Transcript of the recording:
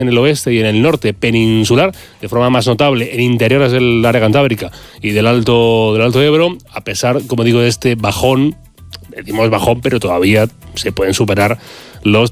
en el oeste y en el norte peninsular, de forma más notable en interiores del área cantábrica y del Alto Ebro, a pesar, como digo, de este bajón, decimos bajón, pero todavía se pueden superar los